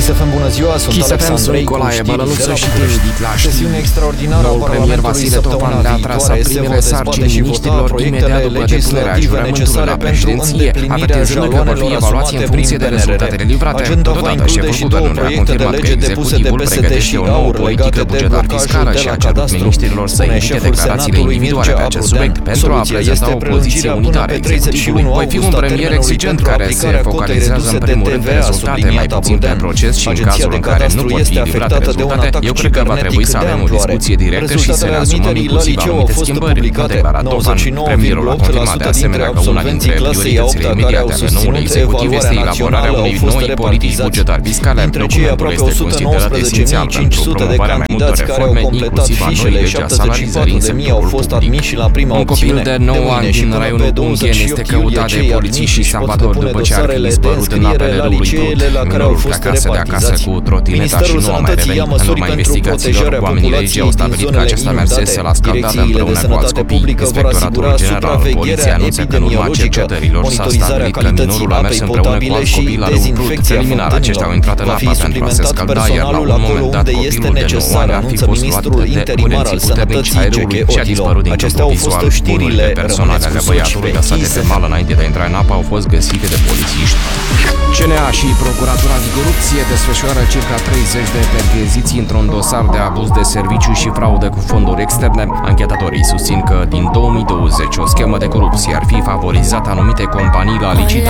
Kiss FM, bună ziua, sunt Kiss FM, Alexandrei cu Nicolae Bălănuță și David la știri. Sesiune extraordinară a Parlamentului săptămâna viitoare se vor dezbate și vota proiectele legislative necesare pentru îndeplinirea jaloanelor asumate prin PNRR. Agenda va include și două proiecte de lege depuse de PSD și AUR legate de blocajul de la cadastru. Spune șeful Senatului Mircea Abrudean. Soluția este prelungirea până pe 31 august a termenului pentru aplicarea cotei reduse de TVA, a subliniat Abrudean. Agenția de cadastru este afectată de un atac cibernetic de amploare. Rezultatele admiterii la liceu au fost publicate. 99,8% dintre absolvenții clasei a 8-a care au susținut evaluarea națională au fost repartizați. Dintre cei aproape 119.500 de candidați care au completat fișele, 74.000 au fost admiși la prima opțiune. Un copil de 9 ani din raionul Bunchen este căutat de polițiști și salvatori după ce ar fi dispărut în apele râului Prut. Minorul plecase de acasă cu trotineta și nu a mai revenit. În urma investigațiilor, oamenii legii au stabilit că acesta mersese la scaldare împreună cu alți copii. Inspectoratul General al Poliției anunță că în urma cercetărilor s-a stabilit că minorul a mers împreună cu alți copii la râul Prut. Preliminar, aceștia au intrat în apa pentru a se scalda, iar la un moment dat copilul de 9 ani ar fi fost luat de curenții puternici ai râului și a dispărut din câmpul vizual. Bunurile personale ale băiatului lăsate pe mal înainte de a intra în apă au fost găsite de polițiști. CNA și Procuratura Anticorupție desfășoară circa 30 de percheziții într-un dosar de abuz de serviciu și fraudă cu fonduri externe. Anchetatorii susțin că din 2020 o schemă de corupție ar fi favorizat anumite companii la licitații.